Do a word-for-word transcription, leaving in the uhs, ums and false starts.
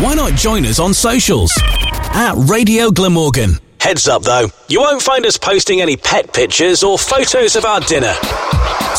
why not join us on socials at Radio Glamorgan. Heads up though, you won't find us posting any pet pictures or photos of our dinner.